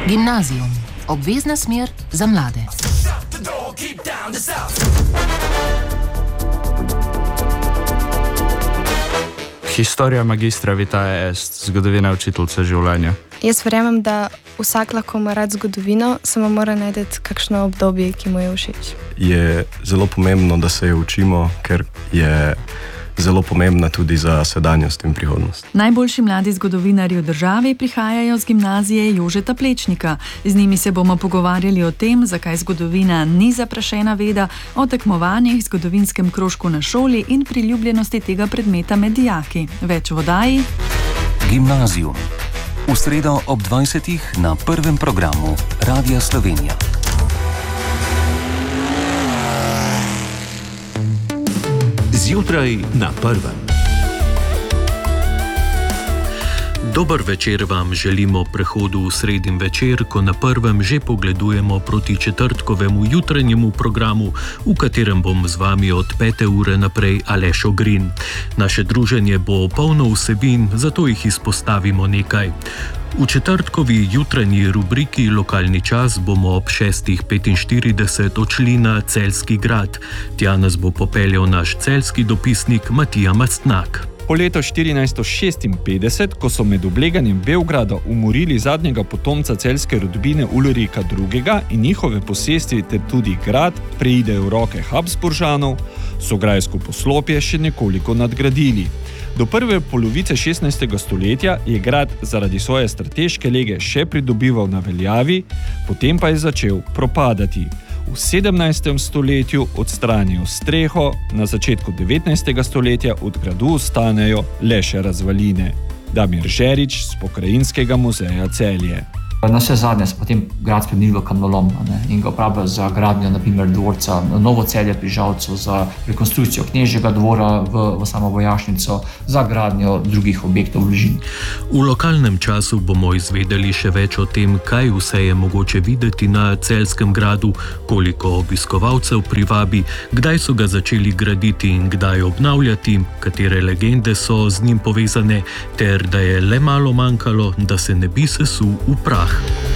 Gimnazijum. Obvezna smer za mlade. Historia magistra vitae est, zgodovina učiteljica življenja. Jaz verjamem, da vsak lahko ima rad zgodovino, samo mora najti kakšno obdobje, ki mu je všeč. Je zelo pomembno, da se jo učimo, ker je zelo pomembna tudi za sedanjost in prihodnost. Najboljši mladi zgodovinarji v državi prihajajo z gimnazije Jožeta Plečnika. Z njimi se bomo pogovarjali o tem, zakaj zgodovina ni zaprašena veda, o tekmovanjih, zgodovinskem krožku na šoli in priljubljenosti tega predmeta med dijaki. Več v oddaji Gimnazijum. V sredo ob 20. na prvem programu Radia Slovenija. Zjutraj na prvem. Dober večer vam želimo prehodu v sredin večer, ko na prvem že pogledujemo proti četrtkovemu jutranjemu programu, v katerem bom z vami od 5. ure naprej Aleš Ogrin. Naše druženje bo polno vsebin, zato jih izpostavimo nekaj. V četrtkovi jutranji rubriki Lokalni čas bomo ob 6:45 odšli na Celjski grad. Tja nas bo popeljal naš celjski dopisnik Matija Mastnak. Po letu 1456, ko so med obleganjem Beograda umorili zadnjega potomca celjske rodbine Ulrika II. In njihove posestvi ter tudi grad preidejo v roke Habsburžanov, so grajsko poslopje še nekoliko nadgradili. Do prve polovice 16. stoletja je grad zaradi svoje strateške lege še pridobival na veljavi, potem pa je začel propadati. V 17. stoletju odstranijo streho, na začetku 19. stoletja od gradu ostanejo le še razvaline. Damir Žerič z Pokrajinskega muzeja Celje. Na vse zadnje se potem grad spremenil v kamnolom in ga uporabljajo za gradnjo naprimer dvorca Novo Celje pri Žalcu, za rekonstrukcijo Knežjega dvora v samo vojašnico, za gradnjo drugih objektov v bližini. V lokalnem času bomo izvedeli še več o tem, kaj vse je mogoče videti na Celjskem gradu, koliko obiskovalcev privabi, kdaj so ga začeli graditi in kdaj obnavljati, katere legende so z njim povezane, ter da je le malo manjkalo, da se ne bi sesul v prah.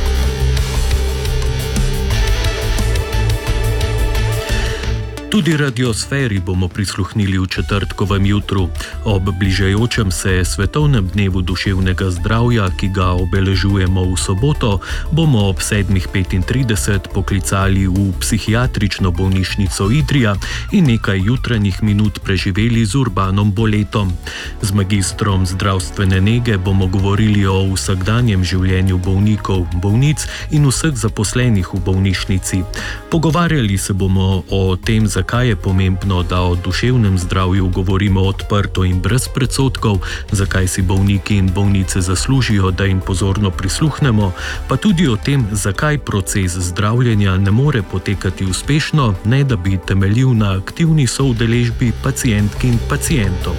Tudi radiosferi bomo prisluhnili v četrtkovem jutru. Ob bližajočem se svetovnem dnevu duševnega zdravja, ki ga obeležujemo v soboto, bomo ob 7:35 poklicali v psihiatrično bolnišnico Idrija in nekaj jutranjih minut preživeli z Urbanom Boletom. Z magistrom zdravstvene nege bomo govorili o vsakdanjem življenju bolnikov, bolnic in vseh zaposlenih v bolnišnici. Pogovarjali se bomo o tem, zakaj je pomembno, da o duševnem zdravju govorimo odprto in brez predsodkov, zakaj si bolniki in bolnice zaslužijo, da jim pozorno prisluhnemo, pa tudi o tem, zakaj proces zdravljenja ne more potekati uspešno, ne da bi temeljil na aktivni soudeležbi pacientk in pacientov.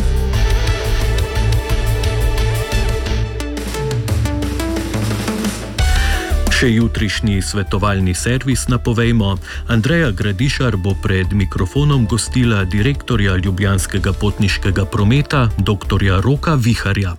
Še jutrišnji svetovalni servis napovejmo. Andreja Gradišar bo pred mikrofonom gostila direktorja Ljubljanskega potniškega prometa, dr. Roka Viharja.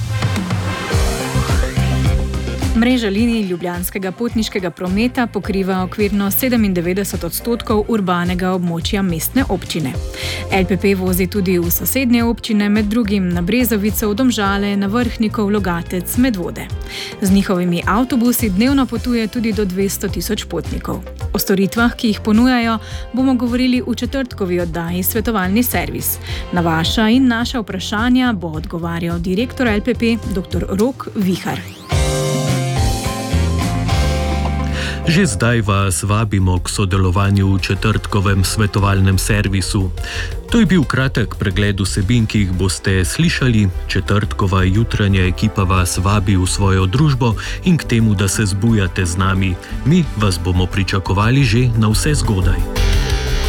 Mreža linij Ljubljanskega potniškega prometa pokriva okvirno 97% urbanega območja mestne občine. LPP vozi tudi v sosednje občine, med drugim na Brezovico, v Domžale, na Vrhnikov, Logatec, Medvode. Z njihovimi avtobusi dnevno potuje tudi do 200.000 potnikov. O storitvah, ki jih ponujajo, bomo govorili v četrtkovi oddaji Svetovalni servis. Na vaša in naša vprašanja bo odgovarjal direktor LPP, dr. Rok Vihar. Že zdaj vas vabimo k sodelovanju v četrtkovem svetovalnem servisu. To je bil kratek pregled vsebin, ki jih boste slišali. Četrtkova jutranja ekipa vas vabi v svojo družbo in k temu, da se zbujate z nami. Mi vas bomo pričakovali že na vse zgodaj.